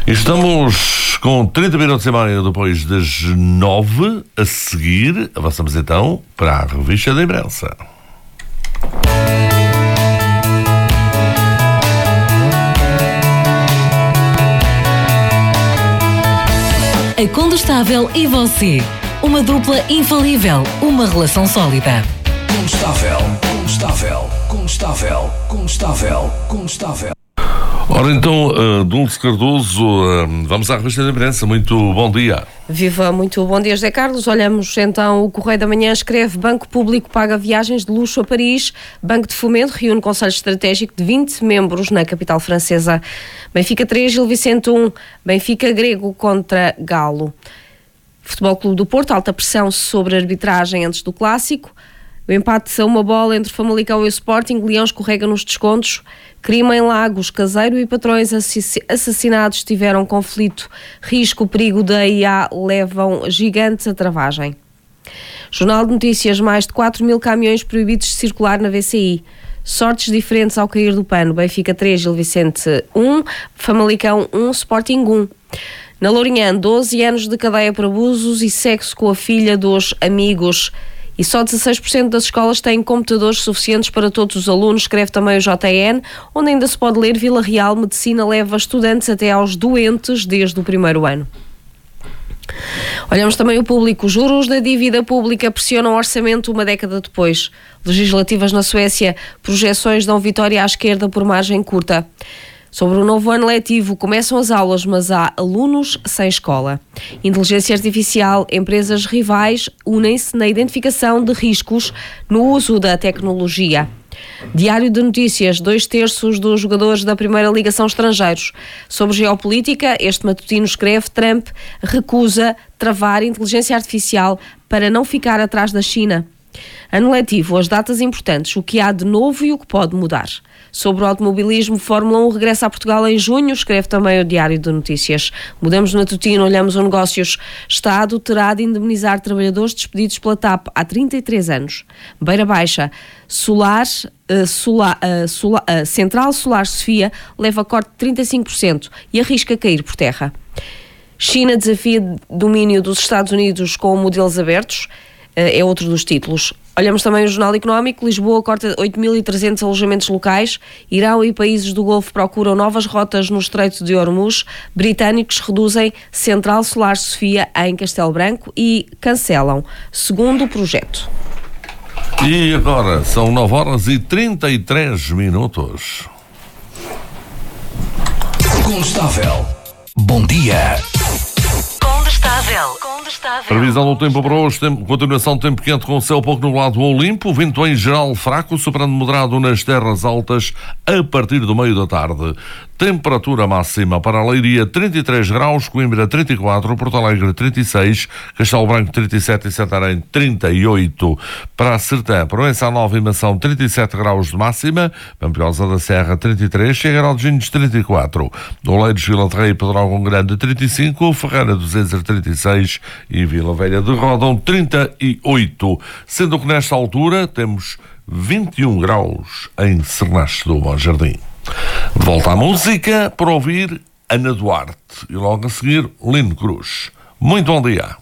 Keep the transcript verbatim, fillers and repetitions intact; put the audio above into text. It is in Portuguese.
Estamos com trinta minutos e meio depois das nove. A seguir, avançamos então para a revista da imprensa. A Condestável e você. Uma dupla infalível. Uma relação sólida. Condestável, Condestável, Condestável, Condestável, Condestável. Ora então, uh, Dulce Cardoso, uh, vamos à revista da imprensa. Muito bom dia. Viva, muito bom dia, José Carlos. Olhamos então, o Correio da Manhã escreve: Banco Público paga viagens de luxo a Paris. Banco de Fomento reúne Conselho Estratégico de vinte membros na capital francesa. Benfica três, Gil Vicente um. Benfica grego contra Galo. Futebol Clube do Porto, alta pressão sobre a arbitragem antes do clássico. O empate a uma bola entre Famalicão e o Sporting. Leão escorrega nos descontos. Crime em Lagos. Caseiro e patrões assassinados tiveram conflito. Risco, perigo da I A levam gigantes à travagem. Jornal de Notícias. Mais de quatro mil caminhões proibidos de circular na V C I. Sortes diferentes ao cair do pano. Benfica três, Gil Vicente um. Famalicão um, Sporting um. Na Lourinhã, doze anos de cadeia por abusos e sexo com a filha dos amigos. E só dezasseis por cento das escolas têm computadores suficientes para todos os alunos, escreve também o J N, onde ainda se pode ler: Vila Real Medicina leva estudantes até aos doentes desde o primeiro ano. Olhamos também o Público. Juros da dívida pública pressionam o orçamento uma década depois. Legislativas na Suécia, projeções dão vitória à esquerda por margem curta. Sobre o novo ano letivo, começam as aulas, mas há alunos sem escola. Inteligência artificial, empresas rivais unem-se na identificação de riscos no uso da tecnologia. Diário de Notícias, dois terços dos jogadores da Primeira Liga são estrangeiros. Sobre geopolítica, este matutino escreve: Trump recusa travar inteligência artificial para não ficar atrás da China. Ano letivo, as datas importantes, o que há de novo e o que pode mudar. Sobre o automobilismo, Fórmula um regressa a Portugal em junho, escreve também o Diário de Notícias. Mudamos de matutino, olhamos os negócios. Estado terá de indemnizar trabalhadores despedidos pela T A P há trinta e três anos. Beira Baixa, Solar, uh, Solar, uh, Solar uh, Central Solar Sofia leva corte de trinta e cinco por cento e arrisca cair por terra. China desafia domínio dos Estados Unidos com modelos abertos. É outro dos títulos. Olhamos também o Jornal Económico. Lisboa corta oito mil e trezentos alojamentos locais. Irão e países do Golfo procuram novas rotas no Estreito de Hormuz. Britânicos reduzem Central Solar Sofia em Castelo Branco e cancelam, segundo o projeto. E agora são nove horas e trinta e três minutos. Condestável. Bom dia. Condestável. Condestável. Previsão do tempo para hoje: tempo, continuação de tempo quente com céu pouco nublado ou limpo, vento em geral fraco, soprando moderado nas terras altas a partir do meio da tarde. Temperatura máxima para a Leiria trinta e três graus, Coimbra trinta e quatro, Porto Alegre trinta e seis, Castelo Branco trinta e sete e Santarém trinta e oito. Para a Sertã, Proença Nova e Mação trinta e sete graus de máxima, Pampilhosa da Serra trinta e três, Figueiró de Ginhos trinta e quatro, Oleiros, Vila de Rei e Pedrógão Grande trinta e cinco, Ferreira do Zezer trinta e seis e Vila Velha de Rodão trinta e oito. Sendo que nesta altura temos vinte e um graus em Sernache do Bom Jardim. Volta à música para ouvir Ana Duarte e logo a seguir Lino Cruz. Muito bom dia.